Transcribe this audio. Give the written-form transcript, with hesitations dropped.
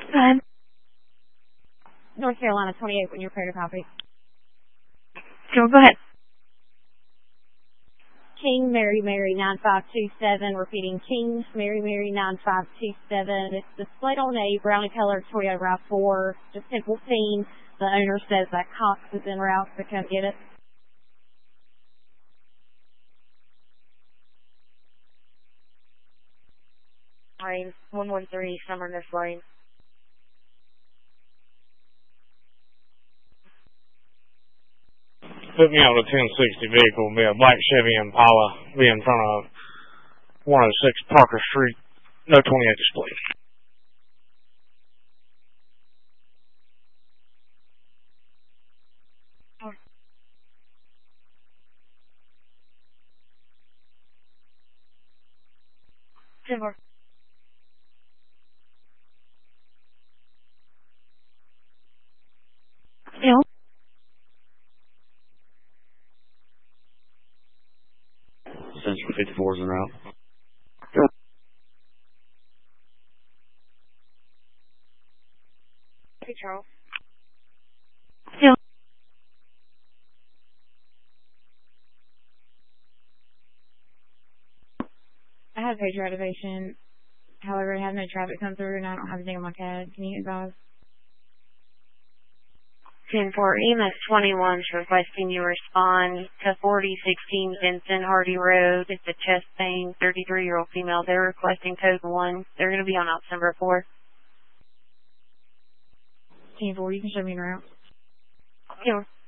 Time. North Carolina 28 when you're prepared to copy. Go ahead. King Mary Mary 9527, repeating King Mary Mary 9527. It's displayed on a brownie colored Toyota RAV4, just simple scene. The owner says that Cox is en route to come get it. Lane 113 Summerness Lane. Put me on a 1060 vehicle, be a black Chevy Impala, be in front of 106 Parker Street, no 28 display. Timber. Hill. Central 54 is en route. Go. Hey, Charles. Hill. I have page reservation. However, I have no traffic come through and I don't have anything on my CAD. Can you advise? 10-4 EMS 21 is requesting you respond to 4016 Vincent Hardy Road. It's a chest pain, 33-year-old female. They're requesting code 1. They're going to be on out number 4. 10-4, you can show me en route. Yeah.